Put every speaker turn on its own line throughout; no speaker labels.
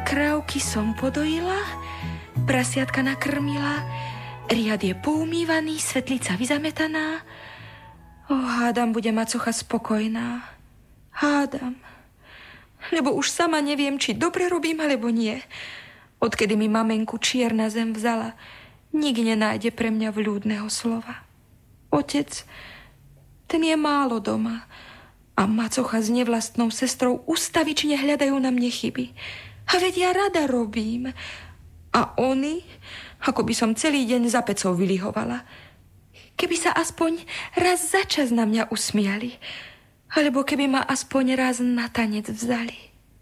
Krávky som podojila, prasiatka nakrmila, riad je poumývaný, svetlica vyzametaná. Hádam, bude macocha spokojná. Hádam. Lebo už sama neviem, či dobre robím, alebo nie. Odkedy mi mamenku čierna zem vzala, nik nenájde pre mňa vľúdneho slova. Otec, ten je málo doma a macocha s nevlastnou sestrou ustavične hľadajú na mne chyby. A veď ja rada robím. A oni, ako by som celý deň za pecou vylihovala. Keby sa aspoň raz za čas na mňa usmiali, alebo keby ma aspoň raz na tanec vzali.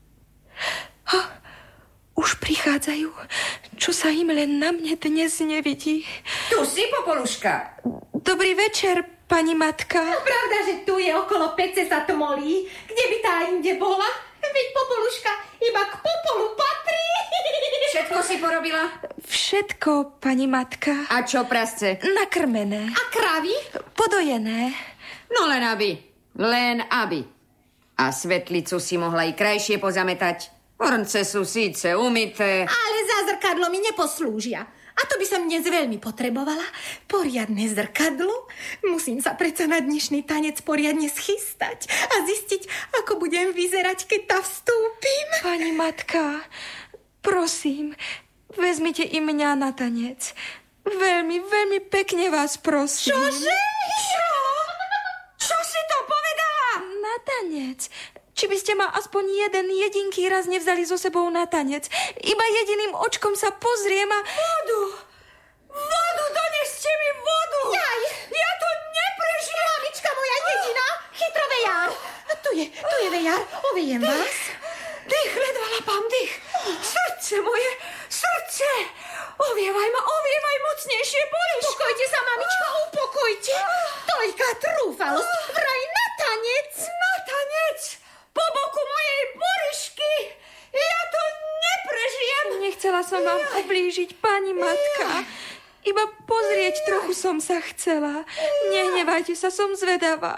Už prichádzajú, čo sa im len na mne dnes nevidí.
Tu si, Popoluška.
Dobrý večer, pani matka.
Pravda, že tu je okolo pece sa tmolí. Kde by tá inde bola? Veď Popoluška iba k popolu patrí.
Všetko si porobila?
Všetko, pani matka.
A čo, prasce?
Nakrmené.
A kravy?
Podojené.
No len aby. Len aby. A svetlicu si mohla i krajšie pozametať. Hrnce sú síce umyté.
Ale za zrkadlo mi neposlúžia. A to by som dnes veľmi potrebovala. Poriadne zrkadlo. Musím sa predsa na dnešný tanec poriadne schystať a zistiť, ako budem vyzerať, keď tam vstúpim.
Pani matka, prosím, vezmite i mňa na tanec. Veľmi, veľmi pekne vás prosím.
Čože?
Čo si to povedala?
Na tanec. Či by ste ma aspoň jeden jedinký raz nevzali so sebou na tanec. Iba jediným očkom sa pozriem a...
Vodu, doneste mi vodu!
Jaj!
Ja to neprežijem!
Mamička moja jediná, chytro vejár. Tu je vejár, ovejem vás.
Dých, ledva lapám dých. Srdce moje, srdce! Ovievaj ma, ovievaj mocnejšie, Boriško.
Upokojte sa, mamička, upokojte. Toľká trúfalosť, vraj na tanec.
Na tanec? Po boku mojej Borišky? Ja to neprežijem.
Nechcela som vám ublížiť, pani matka. Iba pozrieť trochu som sa chcela. Nehnevajte sa, som zvedavá.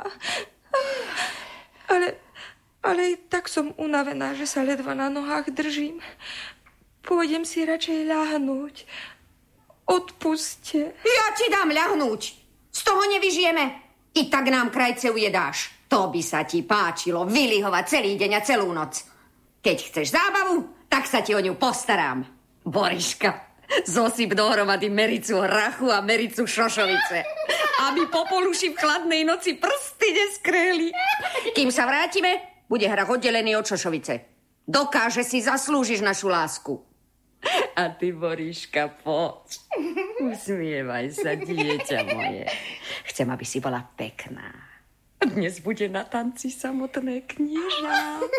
Ale tak som unavená, že sa ledva na nohách držím. Pôjdem si radšej ľahnúť. Odpuste.
Ja ti dám ľahnúť. Z toho nevyžijeme. I tak nám krajce ujedáš. To by sa ti páčilo, vylihovať celý deň a celú noc. Keď chceš zábavu, tak sa ti o ňu postarám. Boriška, zosyp dohromady mericu hrachu a mericu šošovice. Aby Popoluši v chladnej noci prsty neskreli. Kým sa vrátime, bude hrach oddelený od šošovice. Dokáže si zaslúžiš našu lásku. A ty, Boriška, poď. Usmievaj sa, dieťa moje. Chcem, aby si bola pekná. Dnes bude na tanci samotné knieža.